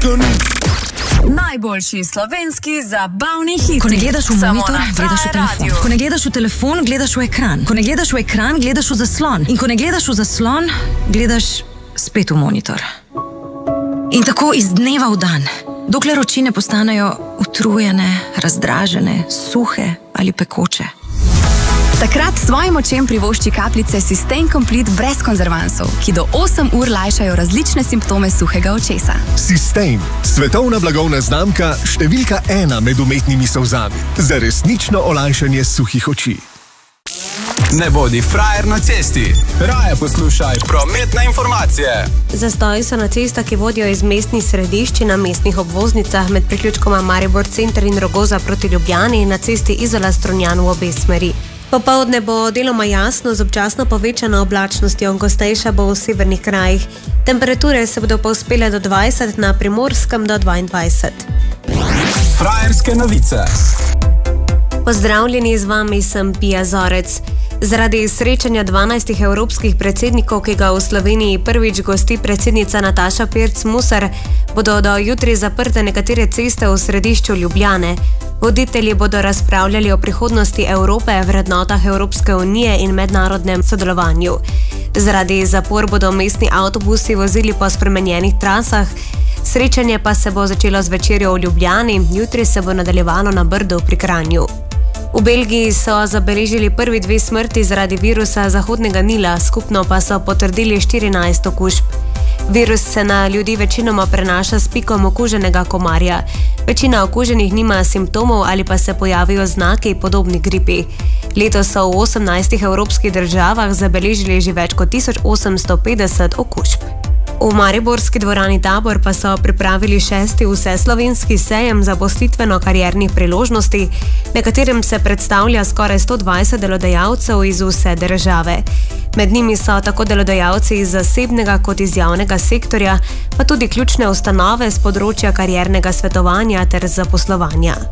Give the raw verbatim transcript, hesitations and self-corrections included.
Najboljši slovenski zabavni hit. Ko ne gledaš v monitor, gledaš v telefon. Ko ne gledaš v telefon, gledaš v ekran. Ko ne gledaš v ekran, gledaš v zaslon. In ko ne gledaš v zaslon, gledaš spet v monitor. In tako iz dneva v dan, dokler oči ne postanejo utrujene, razdražene, suhe ali pekoče. Takrat svojim očem privošči kapljice Systane Complete brez konzervansov, ki do osem ur lajšajo različne simptome suhega očesa. Systane, svetovna blagovna znamka, številka ena med umetnimi solzami. Za resnično olajšanje suhih oči. Ne bodi frajer na cesti. Raje poslušaj prometne informacije. Zastoji so na cestah, ki vodijo iz mestnih središč na mestnih obvoznicah med priključkoma Maribor Center in Rogoza proti Ljubljani na cesti Izola-Strunjan v obe smeri. Popoldne bo deloma jasno z občasno povečano oblačnostjo, gostejša bo v severnih krajih. Temperature se bodo povzpele do dvajset, na Primorskem do dvaindvajset. Frajerske novice. Pozdravljeni, z vami sem Pija Zorec. Zaradi srečanja dvanajstih evropskih predsednikov, ki ga v Sloveniji prvič gosti predsednica Nataša Pirc Musar, bodo do jutri zaprte nekatere ceste v središču Ljubljane. Voditelji bodo razpravljali o prihodnosti Evrope, vrednotah Evropske unije in mednarodnem sodelovanju. Zaradi zapor bodo mestni avtobusi vozili po spremenjenih trasah. Srečanje pa se bo začelo z večerjo v Ljubljani, jutri se bo nadaljevalo na Brdu pri Kranju. V Belgiji so zabeležili prvi dve smrti zaradi virusa Zahodnega Nila, skupno pa so potrdili štirinajst okužb. Virus se na ljudi večinoma prenaša s pikom okuženega komarja. Večina okuženih nima simptomov ali pa se pojavijo znaki podobni gripi. Letos so v osemnajstih evropskih državah zabeležili že več kot tisoč osemsto petdeset okužb. V mariborski dvorani Tabor pa so pripravili šesti vseslovenski sejem zaposlitveno-kariernih priložnosti, na katerem se predstavlja skoraj sto dvajset delodajalcev iz vse države. Med njimi so tako delodajalci iz zasebnega kot iz javnega sektorja, pa tudi ključne ustanove z področja kariernega svetovanja ter zaposlovanja.